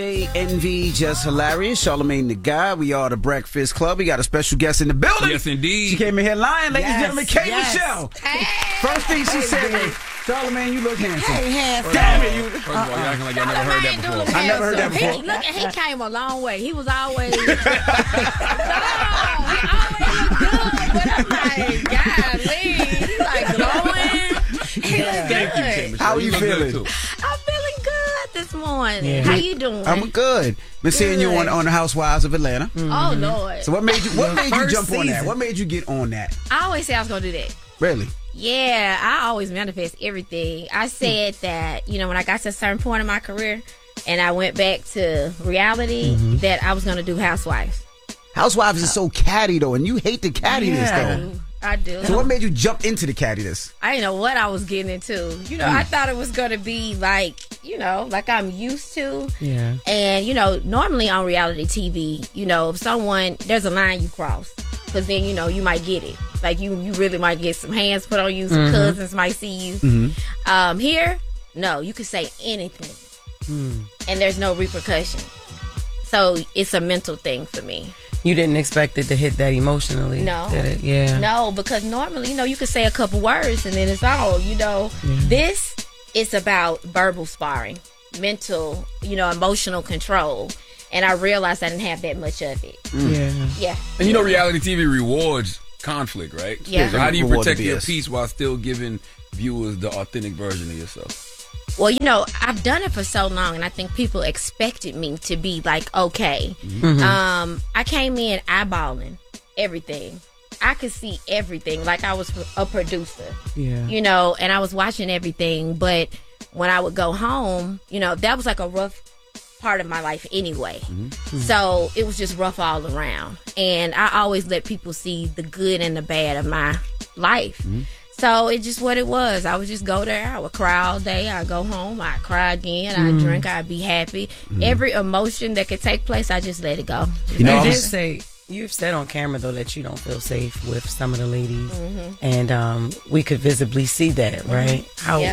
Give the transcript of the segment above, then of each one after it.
Envy, just hilarious. Charlamagne the Guy. We are the Breakfast Club. We got a special guest in the building. Yes, indeed. She came in here lying, ladies and gentlemen. K. Michelle. Hey. First thing she said was, Charlamagne, you look handsome. Hey, handsome. Damn it, you. First of all, you acting like y'all never heard that before. I never heard that before. Look, he came a long way. He was always. He always looked good, but I'm like, golly, he's like glowing. He look good. How are you feeling? I'm feeling good this morning. Yeah. How you doing? I'm good. Been seeing you on the Housewives of Atlanta. Oh Lord. So what made you jump on that? season. What made you get on that? I always say I was gonna do that. Really? Yeah, I always manifest everything. I said that, when I got to a certain point in my career and I went back to reality, that I was going to do Housewives. Housewives is so catty though, and you hate the cattiness though. I do. So what made you jump into the cattiness? I didn't know what I was getting into. I thought it was going to be like, like I'm used to. Yeah. And, normally on reality TV, if there's a line you cross. Because then, you might get it. Like, you really might get some hands put on you. Some cousins might see you. Here, no, you can say anything. And there's no repercussion. So, it's a mental thing for me. You didn't expect it to hit that emotionally, No. did it? Yeah. No, because normally, you can say a couple words and then it's all, This is about verbal sparring, mental, emotional control. And I realized I didn't have that much of it. Yeah. And reality TV rewards conflict, right? Yeah. So how do you Reward protect the your BS. peace while still giving viewers the authentic version of yourself? Well, I've done it for so long, and I think people expected me to be like, okay. I came in eyeballing everything. I could see everything, like I was a producer. Yeah. And I was watching everything. But when I would go home, that was like a rough part of my life anyway. So it was just rough all around. And I always let people see the good and the bad of my life. So it's just what it was. I would just go there. I would cry all day. I'd go home. I'd cry again. I'd drink. I'd be happy. Every emotion that could take place, I just let it go. You've said on camera, though, that you don't feel safe with some of the ladies. And we could visibly see that, right?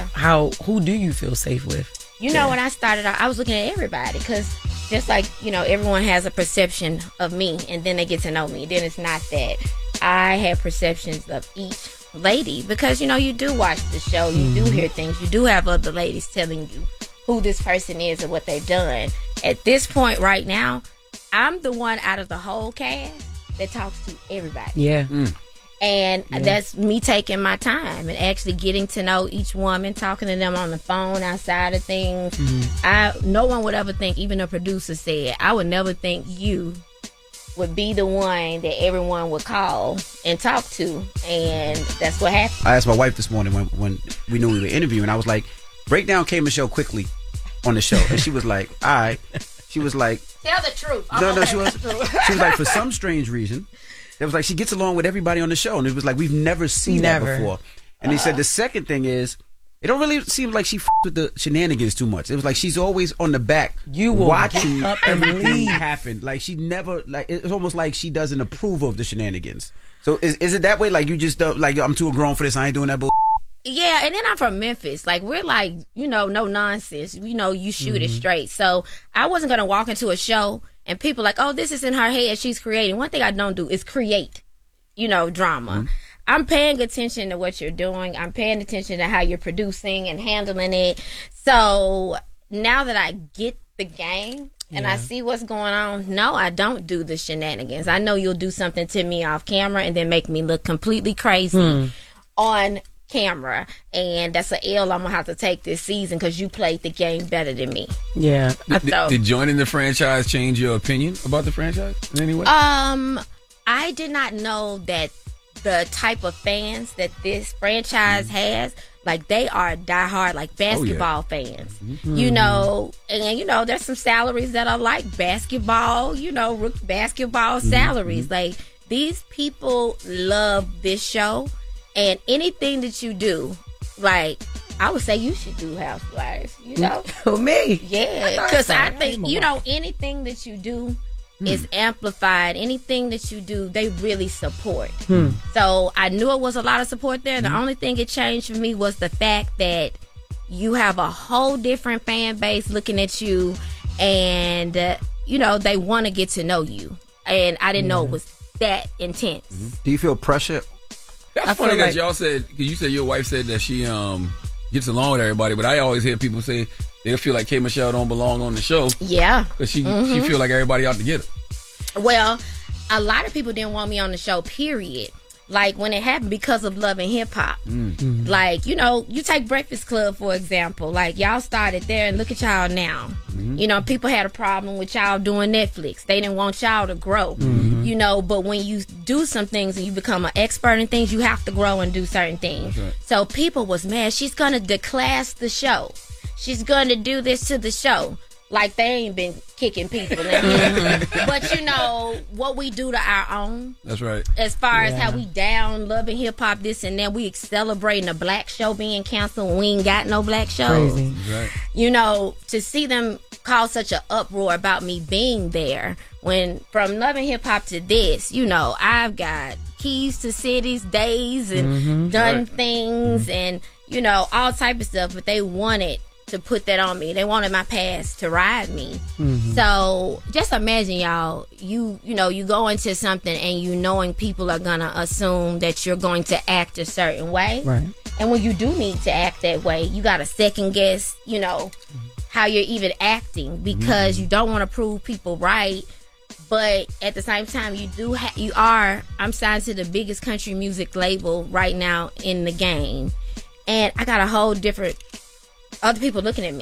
Who do you feel safe with? When I started out, I was looking at everybody because just like, everyone has a perception of me and then they get to know me. Then it's not that. I have perceptions of each lady because, you do watch the show. You do hear things. You do have other ladies telling you who this person is and what they've done. At this point right now, I'm the one out of the whole cast that talks to everybody. Yeah. And that's me taking my time and actually getting to know each woman, talking to them on the phone, outside of things. No one would ever think, even a producer said, I would never think you would be the one that everyone would call and talk to. And that's what happened. I asked my wife this morning when we knew we were interviewing. I was like, break down K. Michelle quickly on the show. And she was like, all right. She was like, tell the truth. No, she was like, for some strange reason, it was like she gets along with everybody on the show, and it was like we've never seen that before. And they said the second thing is, it don't really seem like she with the shenanigans too much. It was like she's always on the back, watching everything happen. Like she never, like it's almost like she doesn't approve of the shenanigans. So is it that way? Like you just don't, like I'm too grown for this. I ain't doing that bull. Yeah, and then I'm from Memphis. Like, we're like, no nonsense. You shoot it straight. So I wasn't going to walk into a show and people like, oh, this is in her head. She's creating. One thing I don't do is create, drama. I'm paying attention to what you're doing. I'm paying attention to how you're producing and handling it. So now that I get the game and I see what's going on, no, I don't do the shenanigans. I know you'll do something to me off camera and then make me look completely crazy on camera, and that's an L I'm gonna have to take this season because you played the game better than me. Yeah. Did joining the franchise change your opinion about the franchise in any way? I did not know that the type of fans that this franchise has, like they are diehard, like basketball fans. And there's some salaries that are like basketball, basketball salaries. Like these people love this show. And anything that you do, like, I would say you should do Housewives, For me? Yeah, because I think, anything that you do is amplified. Anything that you do, they really support. So I knew it was a lot of support there. The only thing it changed for me was the fact that you have a whole different fan base looking at you and they want to get to know you, and I didn't know it was that intense. Do you feel pressure? That's funny that y'all said, because you said your wife said that she gets along with everybody, but I always hear people say they feel like K. Michelle don't belong on the show. Yeah, because she feel like everybody out to get her. Well, a lot of people didn't want me on the show, period. Like, when it happened, because of Love and Hip Hop. Mm-hmm. Like, you take Breakfast Club, for example. Like, y'all started there, and look at y'all now. Mm-hmm. People had a problem with y'all doing Netflix. They didn't want y'all to grow. Mm-hmm. But when you do some things and you become an expert in things, you have to grow and do certain things. Right. So people was mad. She's going to declass the show. She's going to do this to the show. Like, they ain't been kicking people in. But what we do to our own. That's right. As far as how we down Love and Hip Hop, this and that, we celebrating a black show being canceled when we ain't got no black shows. Crazy. Right. To see them cause such an uproar about me being there, when from Love and Hip Hop to this, I've got keys to cities, days, and done things, and all type of stuff. But they wanted to put that on me. They wanted my past to ride me. Mm-hmm. So just imagine, y'all, you go into something and knowing people are gonna assume that you're going to act a certain way. Right. And when you do need to act that way, you gotta second guess, how you're even acting, because you don't want to prove people right. But at the same time, I'm signed to the biggest country music label right now in the game. And I got a whole different other people looking at me.